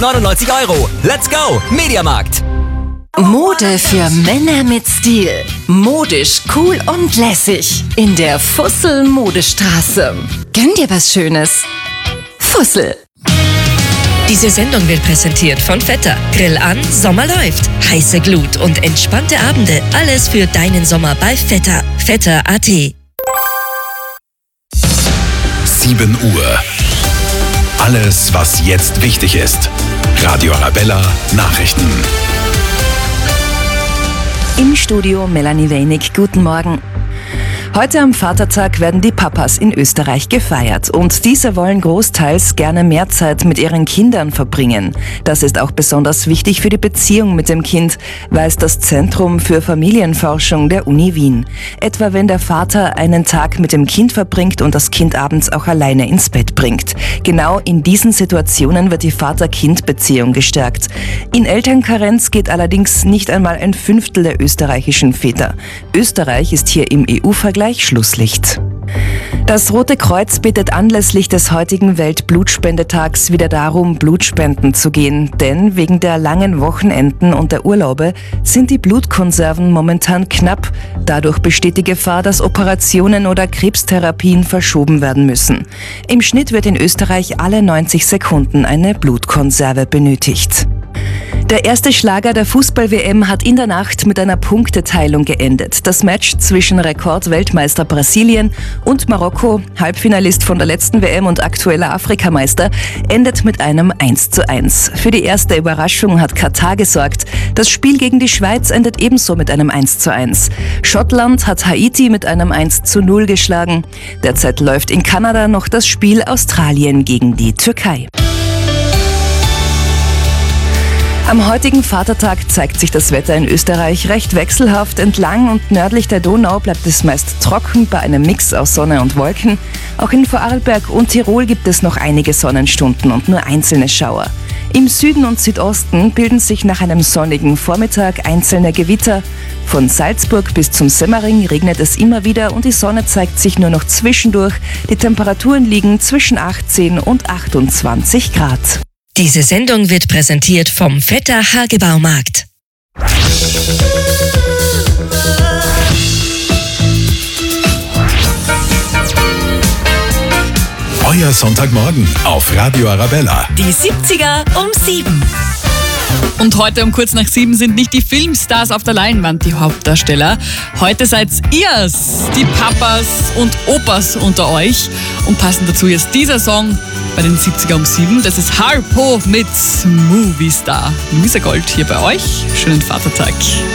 99 €. Let's go! Mediamarkt. Mode für Männer mit Stil. Modisch, cool und lässig. In der Fussel Modestraße. Gönn dir was Schönes. Fussel. Diese Sendung wird präsentiert von Vetter. Grill an, Sommer läuft. Heiße Glut und entspannte Abende. Alles für deinen Sommer bei Vetter. Vetter.at. 7 Uhr. Alles, was jetzt wichtig ist. Radio Arabella Nachrichten. Im Studio Melanie Weinig. Guten Morgen. Heute am Vatertag werden die Papas in Österreich gefeiert und diese wollen großteils gerne mehr Zeit mit ihren Kindern verbringen. Das ist auch besonders wichtig für die Beziehung mit dem Kind, weiß das Zentrum für Familienforschung der Uni Wien. Etwa wenn der Vater einen Tag mit dem Kind verbringt und das Kind abends auch alleine ins Bett bringt. Genau in diesen Situationen wird die Vater-Kind-Beziehung gestärkt. In Elternkarenz geht allerdings nicht einmal ein Fünftel der österreichischen Väter. Österreich ist hier im EU-Vergleich Schlusslicht. Das Rote Kreuz bittet anlässlich des heutigen Weltblutspendetags wieder darum, Blutspenden zu gehen. Denn wegen der langen Wochenenden und der Urlaube sind die Blutkonserven momentan knapp. Dadurch besteht die Gefahr, dass Operationen oder Krebstherapien verschoben werden müssen. Im Schnitt wird in Österreich alle 90 Sekunden eine Blutkonserve benötigt. Der erste Schlager der Fußball-WM hat in der Nacht mit einer Punkteteilung geendet. Das Match zwischen Rekordweltmeister Brasilien und Marokko, Halbfinalist von der letzten WM und aktueller Afrikameister, endet mit einem 1:1. Für die erste Überraschung hat Katar gesorgt. Das Spiel gegen die Schweiz endet ebenso mit einem 1:1. Schottland hat Haiti mit einem 1:0 geschlagen. Derzeit läuft in Kanada noch das Spiel Australien gegen die Türkei. Am heutigen Vatertag zeigt sich das Wetter in Österreich recht wechselhaft. Entlang und nördlich der Donau bleibt es meist trocken bei einem Mix aus Sonne und Wolken. Auch in Vorarlberg und Tirol gibt es noch einige Sonnenstunden und nur einzelne Schauer. Im Süden und Südosten bilden sich nach einem sonnigen Vormittag einzelne Gewitter. Von Salzburg bis zum Semmering regnet es immer wieder und die Sonne zeigt sich nur noch zwischendurch. Die Temperaturen liegen zwischen 18 und 28 Grad. Diese Sendung wird präsentiert vom Vetter Hagebaumarkt. Euer Sonntagmorgen auf Radio Arabella. Die 70er um 7. Und heute um kurz nach 7 sind nicht die Filmstars auf der Leinwand die Hauptdarsteller. Heute seid ihr's, die Papas und Opas unter euch. Und passend dazu jetzt dieser Song bei den 70er um 7. Das ist Harpo mit Movie Star. Luisa Gold hier bei euch. Schönen Vatertag.